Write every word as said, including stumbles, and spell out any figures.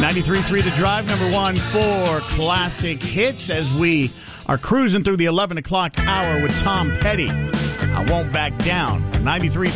ninety-three point three The Drive, number one for classic hits as we are cruising through the eleven o'clock hour with Tom Petty. I Won't Back Down. ninety-three